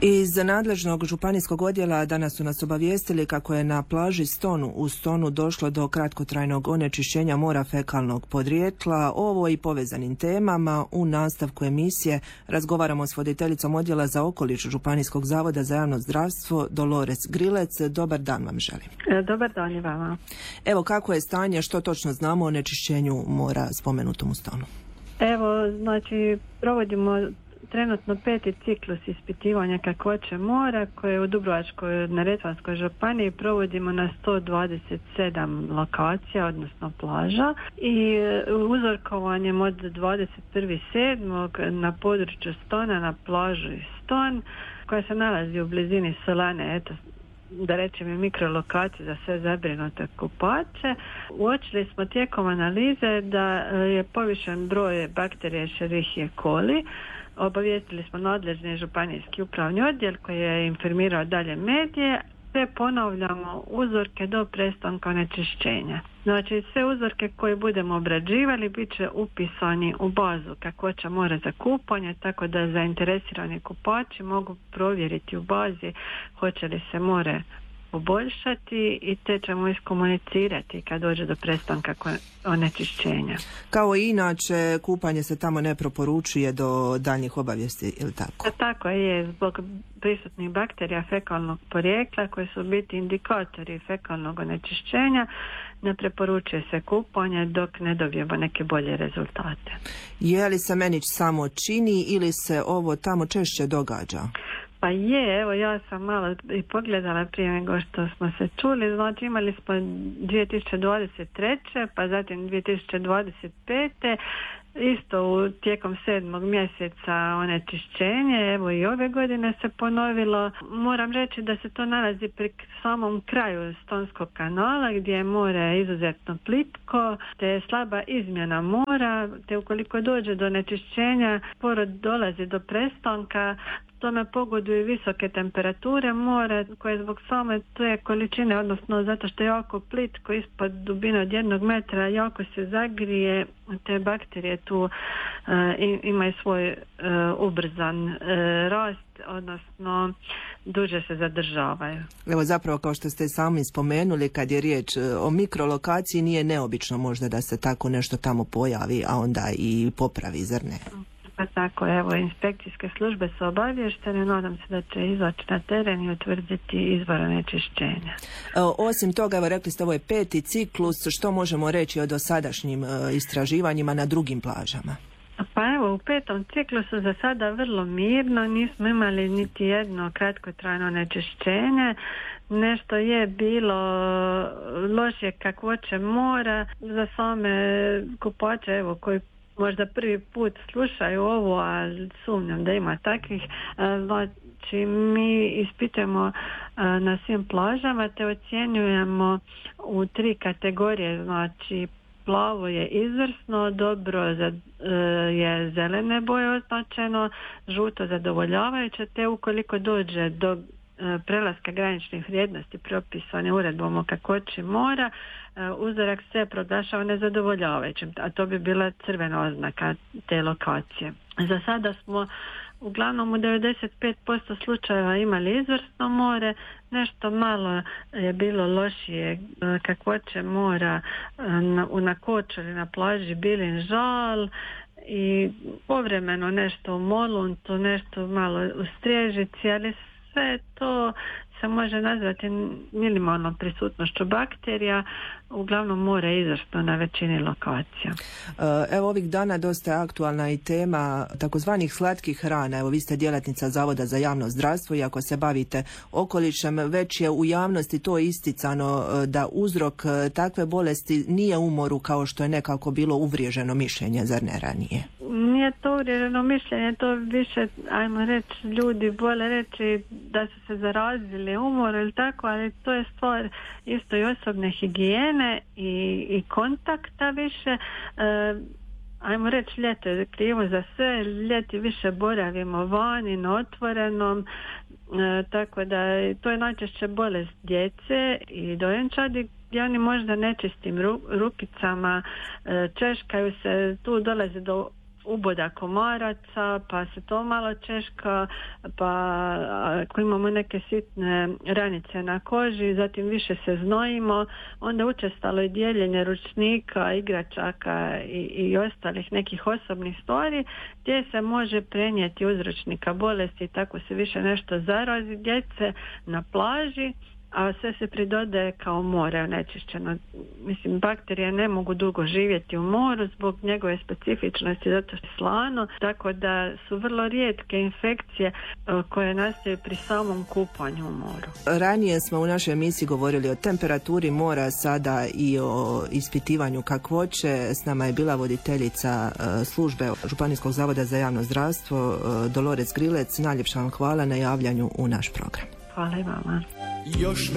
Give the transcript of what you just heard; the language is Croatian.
Iz nadležnog županijskog odjela danas su nas obavijestili kako je na plaži Ston u Stonu došlo do kratkotrajnog onečišćenja mora fekalnog podrijetla. Ovo i povezanim temama u nastavku emisije razgovaramo s voditeljicom odjela za okoliš Županijskog zavoda za javno zdravstvo Dolores Grilec. Dobar dan vam želim. Dobar dan i vama. Evo, kako je stanje, što točno znamo o onečišćenju mora spomenutom u Stonu? Evo, znači, provodimo trenutno 5. ciklus ispitivanja kakvoće mora koje u Dubrovačko-neretvanskoj županiji provodimo na 127 lokacija, odnosno plaža, i uzorkovanjem od 21.7. na području Stona na plaži Ston koja se nalazi u blizini Solane, eto, da rečem i mikrolokacije za sve zabrinute kupače. Uočili smo tijekom analize da je povišen broj bakterije Escherichia coli. Obavijestili smo nadležni županijski upravni odjel koji je informirao dalje medije, te ponavljamo uzorke do prestanka onečišćenja. Znači, sve uzorke koje budemo obrađivali bit će upisani u bazu kakvoća mora za kupanje, tako da zainteresirani kupači mogu provjeriti u bazi hoće li se more poboljšati i te ćemo iskomunicirati kad dođe do prestanka onečišćenja. Kao i inače, kupanje se tamo ne preporučuje do daljnjih obavijesti, ili tako? Tako je, zbog prisutnih bakterija fekalnog porijekla koji su biti indikatori fekalnog onečišćenja, ne preporučuje se kupanje dok ne dobijemo neke bolje rezultate. Je li se menić samo čini ili se ovo tamo češće događa? Pa je, evo, ja sam malo i pogledala prije nego što smo se čuli. Znači, imali smo 2023. pa zatim 2025. isto tijekom 7. mjeseca onečišćenje, evo i ove godine se ponovilo. Moram reći da se to nalazi pri samom kraju Stonskog kanala gdje je more izuzetno plitko, te je slaba izmjena mora, te ukoliko dođe do onečišćenja sporo dolazi do prestanka. Tome pogoduju visoke temperature mora koje zbog same te količine, odnosno zato što je jako plitko ispod dubine od 1 metra, jako se zagrije, te bakterije tu imaju svoj ubrzan rast, odnosno duže se zadržavaju. Evo, zapravo, kao što ste sami spomenuli, kad je riječ o mikrolokaciji, nije neobično možda da se tako nešto tamo pojavi, a onda i popravi, zar ne? Pa tako, evo, inspekcijske službe su obavještene, nadam se da će izaći na teren i utvrditi izvor onečišćenja. Osim toga, evo, rekli ste, ovo je 5. ciklus, što možemo reći o dosadašnjim istraživanjima na drugim plažama? Pa evo, u 5. ciklusu za sada vrlo mirno, nismo imali niti jedno kratkotrajno onečišćenje. Nešto je bilo lošije kakvoće mora za same kupače, evo, koji možda prvi put slušaju ovo, a sumnjam da ima takvih. Znači, mi ispitujemo na svim plažama te ocjenjujemo u 3 kategorije. Znači, plavo je izvrsno, dobro je zelene boje označeno, žuto zadovoljavajuće, te ukoliko dođe do prelaska graničnih vrijednosti propisane uredbom o kakvoći mora, uzorak se proglašava nezadovoljavajućim, a to bi bila crvena oznaka te lokacije. Za sada smo uglavnom u 95% slučajeva imali izvrsno more, nešto malo je bilo lošije kakvoće mora na Kočuli, na plaži Bilin Žal, i povremeno nešto u Moluntu, nešto malo u Striježici, ali sve to se može nazvati minimalnom prisutnošću bakterija. Uglavnom more je izvrsno na većini lokacija. Evo, ovih dana dosta je aktualna i tema takozvanih slatkih hrana. Evo, vi ste djelatnica Zavoda za javno zdravstvo i ako se bavite okolišem, već je u javnosti to isticano da uzrok takve bolesti nije umoru kao što je nekako bilo uvriježeno mišljenje, zar ne ranije? Nije to uvriježeno mišljenje, to više, ajmo reći, ljudi vole reći da su se zarazili umorom ili tako, ali to je stvar isto i osobne higijene i kontakta više. Ajmo reći, ljeto je krivo za sve, ljeti više boravimo vani na otvorenom, tako da to je najčešće bolest djece i dojenčadi, gdje oni možda nečistim rukicama češkaju se, tu dolazi do uboda komoraca, pa se to malo češka, pa ako imamo neke sitne ranice na koži, zatim više se znojimo, onda učestalo je dijeljenje ručnika, igračaka i ostalih nekih osobnih stvari gdje se može prenijeti uzročnika bolesti i tako se više nešto zarazi djece na plaži, a sve se pridodaje kao more onečišćeno. Mislim, bakterije ne mogu dugo živjeti u moru zbog njegove specifičnosti, zato što je slano, tako da su vrlo rijetke infekcije koje nastaju pri samom kupanju u moru. Ranije smo u našoj emisiji govorili o temperaturi mora, sada i o ispitivanju kakvoće. S nama je bila voditeljica službe Županijskog zavoda za javno zdravstvo, Dolores Grilec. Najljepša vam hvala na javljanju u naš program. Hvala i vama.